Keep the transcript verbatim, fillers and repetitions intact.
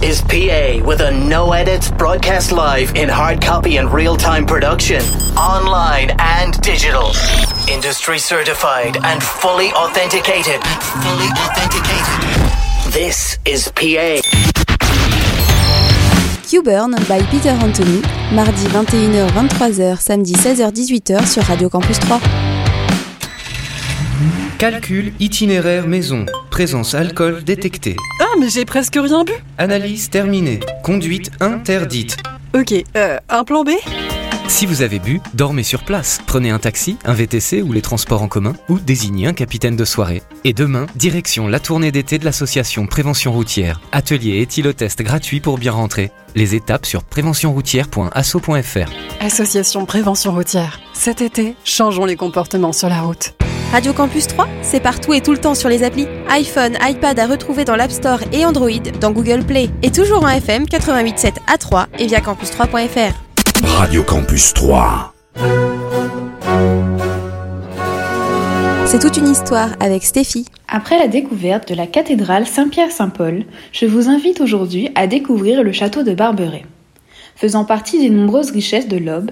is P A with a no edits broadcast live in hard copy and real-time production, online and digital. Industry certified and fully authenticated. Fully authenticated. This is P A. Q-Burn by Peter Anthony, mardi vingt et une heures vingt-trois heures, samedi seize heures dix-huit heures sur Radio Campus trois. Calcul itinéraire maison. Présence alcool détectée. Ah, mais j'ai presque rien bu. Analyse terminée. Conduite interdite. Ok, euh, un plan B ? Si vous avez bu, dormez sur place. Prenez un taxi, un V T C ou les transports en commun, ou désignez un capitaine de soirée. Et demain, direction la tournée d'été de l'association Prévention Routière. Atelier et éthylotest gratuit pour bien rentrer. Les étapes sur prévention routière point asso point f r. Association Prévention Routière. Cet été, changeons les comportements sur la route. Radio Campus trois, c'est partout et tout le temps sur les applis. iPhone, iPad à retrouver dans l'App Store et Android, dans Google Play. Et toujours en F M quatre-vingt-huit virgule sept à Troyes et via campus trois point f r. Radio Campus trois. C'est toute une histoire avec Stéphie. Après la découverte de la cathédrale Saint-Pierre-Saint-Paul, je vous invite aujourd'hui à découvrir le château de Barberet. Faisant partie des nombreuses richesses de l'Aube,